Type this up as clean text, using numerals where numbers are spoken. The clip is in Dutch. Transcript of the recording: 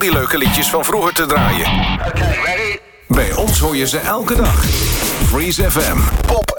die leuke liedjes van vroeger te draaien. Okay, ready? Bij ons hoor je ze elke dag. Freeze FM. Pop